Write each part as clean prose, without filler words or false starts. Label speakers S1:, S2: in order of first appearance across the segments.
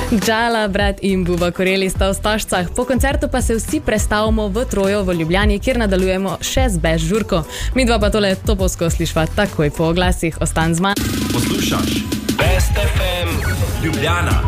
S1: Džala, brat in Buba Koreli sta v Stožcah, po koncertu pa se vsi prestavimo v Trojo v Ljubljani, kjer nadaljujemo še z Best žurko. Midva pa tole topovsko slišva takoj po oglasih. Ostan z mano.
S2: Poslušaš Best FM Ljubljana.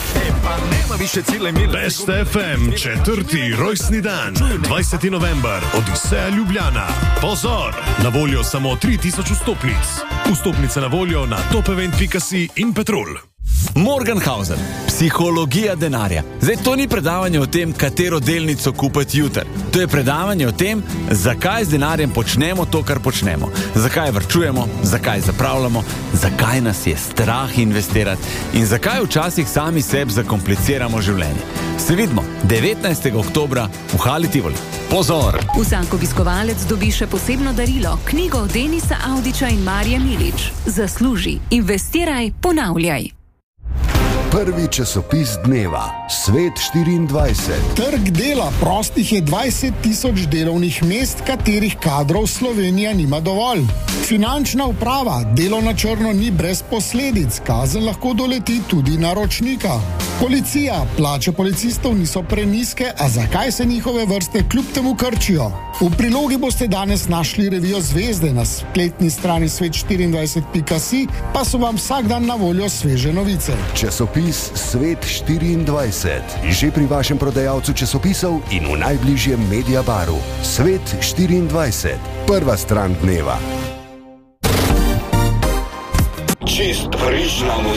S3: Best FM, 4. rojstni dan, 20. november, Odiseja Ljubljana. Pozor, na voljo samo 3000 vstopnic. Vstopnice na voljo na topevent.si in Petrol.
S4: Morgenhausen, psihologija denarja. Zdaj, to ni predavanje o tem, katero delnico kupiti jutri. To je predavanje o tem, zakaj z denarjem počnemo to, kar počnemo. Zakaj varčujemo, zakaj zapravljamo, zakaj nas je strah investirati in zakaj včasih sami sebi zakompliciramo življenje. Se vidimo 19. oktobra v Hali Tivoli. Pozor!
S5: Vsak obiskovalec dobi še posebno darilo, knjigo Denisa Audića in Marije Milič. Zasluži, investiraj, ponavljaj.
S6: Prvi časopis dneva, Svet 24.
S7: Trg dela prostih je 20 000 delovnih mest, katerih kadrov Slovenija nima dovolj. Finančna uprava, delo na črno ni brez posledic, kazen lahko doleti tudi naročnika. Policija, plače policistov niso prenizke, a zakaj se njihove vrste kljub temu krčijo? V prilogi boste danes našli revijo Zvezde, na spletni strani svet24.si pa so vam vsak dan na voljo sveže novice.
S6: Časopis Svet 24. Že pri vašem prodajalcu časopisov in v najbližjem Mediabaru. Svet 24. Prva stran dneva.
S2: Čist frišna muzika.